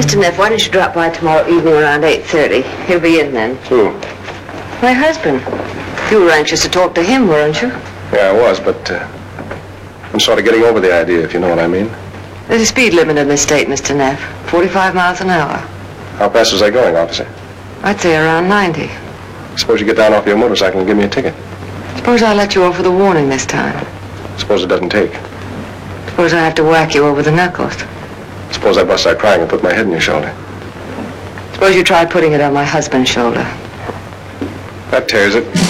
Mr. Neff, why don't you drop by tomorrow evening around 8:30? He'll be in then. Who? My husband. You were anxious to talk to him, weren't you? Yeah, I was, but I'm sort of getting over the idea, if you know what I mean. There's a speed limit in this state, Mr. Neff. 45 miles an hour. How fast was I going, officer? I'd say around 90. Suppose you get down off your motorcycle and give me a ticket. Suppose I let you off with a warning this time. Suppose it doesn't take. Suppose I have to whack you over the knuckles. Suppose I bust out crying and put my head on your shoulder. Suppose you tried putting it on my husband's shoulder. That tears it.